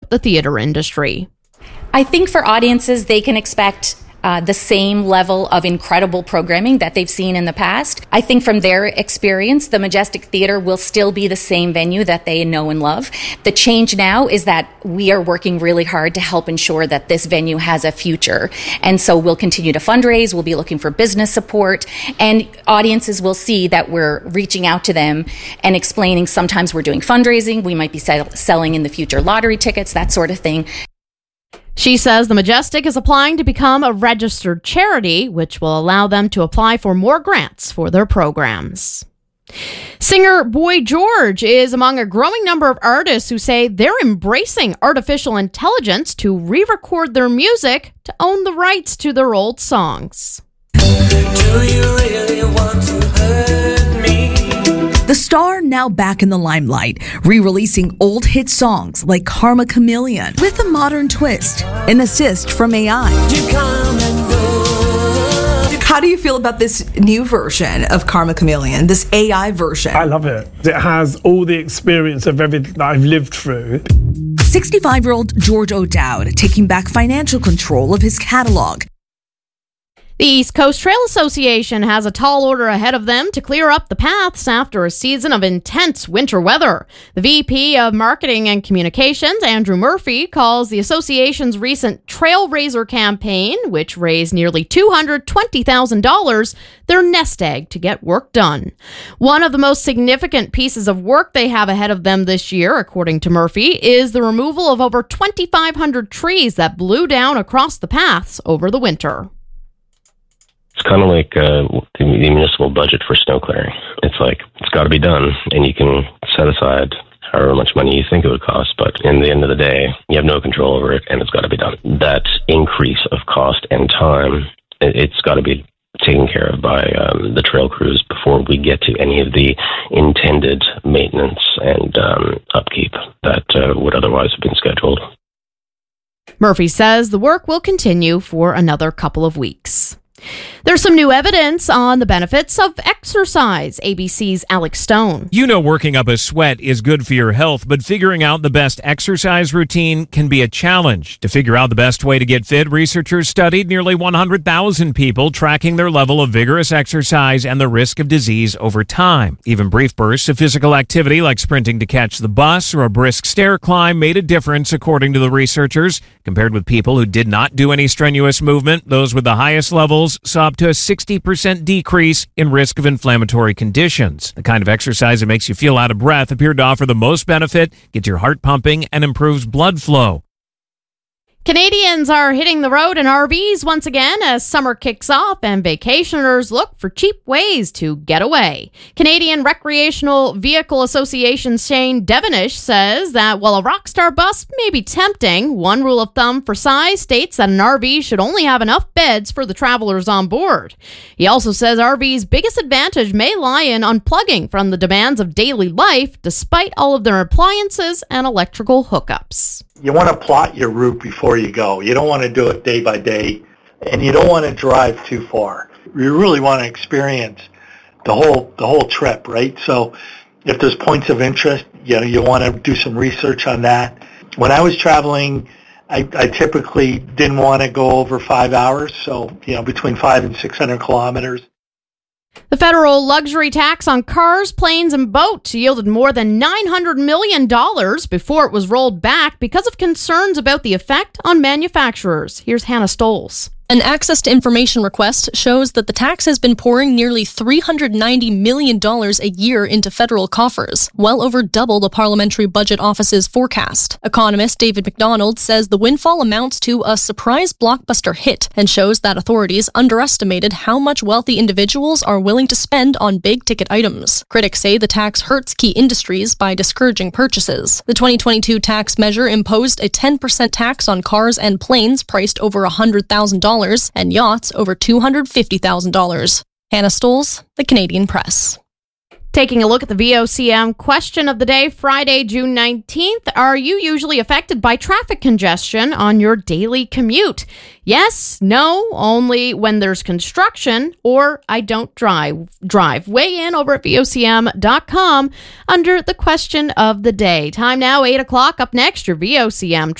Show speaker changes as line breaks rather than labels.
the theater industry.
I think for audiences, they can expect the same level of incredible programming that they've seen in the past. I think from their experience, the Majestic Theatre will still be the same venue that they know and love. The change now is that we are working really hard to help ensure that this venue has a future. And so we'll continue to fundraise, we'll be looking for business support, and audiences will see that we're reaching out to them and explaining sometimes we're doing fundraising, we might be selling in the future lottery tickets, that sort of thing.
She says the Majestic is applying to become a registered charity, which will allow them to apply for more grants for their programs. Singer Boy George is among a growing number of artists who say they're embracing artificial intelligence to re-record their music to own the rights to their old songs.
Do you really want to hurt me?
The star now back in the limelight, re-releasing old hit songs like Karma Chameleon with a modern twist, an assist from AI.
How do you feel about this new version of Karma Chameleon, this AI version?
I love it. It has all the experience of everything that I've lived through.
65-year-old George O'Dowd taking back financial control of his catalog.
The East Coast Trail Association has a tall order ahead of them to clear up the paths after a season of intense winter weather. The VP of Marketing and Communications, Andrew Murphy, calls the association's recent Trailraiser campaign, which raised nearly $220,000, their nest egg to get work done. One of the most significant pieces of work they have ahead of them this year, according to Murphy, is the removal of over 2,500 trees that blew down across the paths over the winter.
It's kind of like the municipal budget for snow clearing. It's like, it's got to be done, and you can set aside however much money you think it would cost, but in the end of the day, you have no control over it, and it's got to be done. That increase of cost and time, it's got to be taken care of by the trail crews before we get to any of the intended maintenance and upkeep that would otherwise have been scheduled.
Murphy says the work will continue for another couple of weeks. There's some new evidence on the benefits of exercise, ABC's Alex Stone.
You know working up a sweat is good for your health, but figuring out the best exercise routine can be a challenge. To figure out the best way to get fit, researchers studied nearly 100,000 people, tracking their level of vigorous exercise and the risk of disease over time. Even brief bursts of physical activity like sprinting to catch the bus or a brisk stair climb made a difference, according to the researchers. Compared with people who did not do any strenuous movement, those with the highest levels saw up to a 60% decrease in risk of inflammatory conditions. The kind of exercise that makes you feel out of breath appeared to offer the most benefit, gets your heart pumping, and improves blood flow.
Canadians are hitting the road in RVs once again as summer kicks off and vacationers look for cheap ways to get away. Canadian Recreational Vehicle Association Shane Devenish says that while a Rockstar bus may be tempting, one rule of thumb for size states that an RV should only have enough beds for the travelers on board. He also says RV's biggest advantage may lie in unplugging from the demands of daily life despite all of their appliances and electrical hookups.
You want to plot your route before you go. You don't want to do it day by day, and you don't want to drive too far. You really want to experience the whole trip, right? So if there's points of interest, you want to do some research on that. When I was traveling, I typically didn't want to go over 5 hours, so between 500 and 600 kilometers.
The federal luxury tax on cars, planes, and boats yielded more than $900 million before it was rolled back because of concerns about the effect on manufacturers. Here's Hannah Stoles.
An Access to Information request shows that the tax has been pouring nearly $390 million a year into federal coffers, well over double the Parliamentary Budget Office's forecast. Economist David McDonald says the windfall amounts to a surprise blockbuster hit and shows that authorities underestimated how much wealthy individuals are willing to spend on big-ticket items. Critics say the tax hurts key industries by discouraging purchases. The 2022 tax measure imposed a 10% tax on cars and planes priced over $100,000 and yachts over $250,000. Hannah Stoles, The Canadian Press.
Taking a look at the VOCM question of the day, Friday, June 19th. Are you usually affected by traffic congestion on your daily commute? Yes, no, only when there's construction, or I don't drive. Weigh in over at VOCM.com under the question of the day. Time now, 8 o'clock. Up next, your VOCM